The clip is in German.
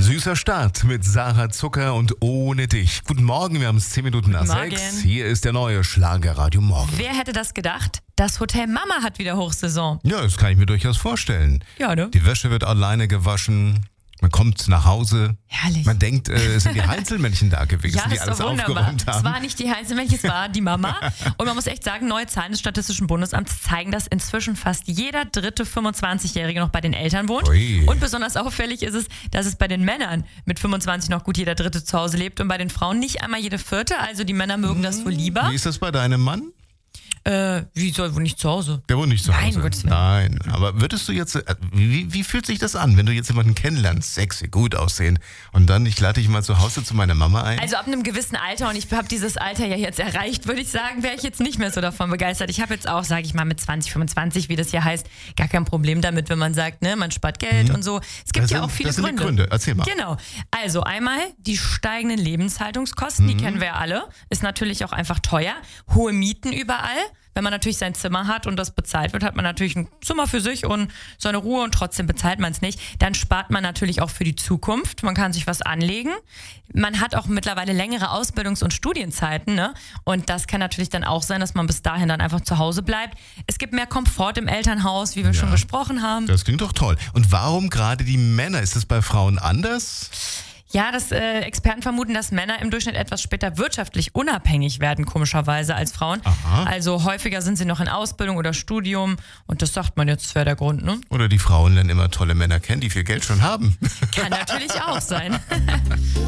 Süßer Start mit Sarah Zucker und Ohne dich. Guten Morgen, wir haben es 10 Minuten nach 6. Hier ist der neue Schlagerradio Morgen. Wer hätte das gedacht? Das Hotel Mama hat wieder Hochsaison. Ja, das kann ich mir durchaus vorstellen. Ja, ne? Die Wäsche wird alleine gewaschen. Man kommt nach Hause. Herrlich. Man denkt, es sind die Heinzelmännchen da gewesen, Ja, die ist alles doch wunderbar. aufgeräumt haben. Es war nicht die Heinzelmännchen, es war die Mama. Und man muss echt sagen, neue Zahlen des Statistischen Bundesamts zeigen, dass inzwischen fast jeder dritte 25-Jährige noch bei den Eltern wohnt. Ui. Und besonders auffällig ist es, dass es bei den Männern mit 25 noch gut jeder dritte zu Hause lebt und bei den Frauen nicht einmal jede vierte. Also die Männer mögen das wohl lieber. Wie ist das bei deinem Mann? Wie soll wohl nicht zu Hause? Der wohnt nicht zu Nein, Hause. Gottes Willen. Nein, aber würdest du jetzt, wie fühlt sich das an, wenn du jetzt jemanden kennenlernst, sexy, gut aussehen und dann, ich lade dich mal zu Hause zu meiner Mama ein? Also ab einem gewissen Alter, und ich habe dieses Alter ja jetzt erreicht, würde ich sagen, wäre ich jetzt nicht mehr so davon begeistert. Ich habe jetzt auch, sage ich mal, mit 20, 25, wie das hier heißt, gar kein Problem damit, wenn man sagt, ne, man spart Geld und so. Es gibt ja auch viele das sind Gründe. die Gründe, erzähl mal. Genau. Also einmal die steigenden Lebenshaltungskosten, die kennen wir ja alle, ist natürlich auch einfach teuer. Hohe Mieten überall. Wenn man natürlich sein Zimmer hat und das bezahlt wird, hat man natürlich ein Zimmer für sich und seine Ruhe und trotzdem bezahlt man es nicht. Dann spart man natürlich auch für die Zukunft. Man kann sich was anlegen. Man hat auch mittlerweile längere Ausbildungs- und Studienzeiten, ne? Und das kann natürlich dann auch sein, dass man bis dahin dann einfach zu Hause bleibt. Es gibt mehr Komfort im Elternhaus, wie wir schon besprochen haben. Das klingt doch toll. Und warum gerade die Männer? Ist das bei Frauen anders? Ja, Experten vermuten, dass Männer im Durchschnitt etwas später wirtschaftlich unabhängig werden, komischerweise, als Frauen. Aha. Also häufiger sind sie noch in Ausbildung oder Studium und das sagt man jetzt, wäre der Grund, ne? Oder die Frauen lernen immer tolle Männer kennen, die viel Geld schon haben. Kann natürlich auch sein.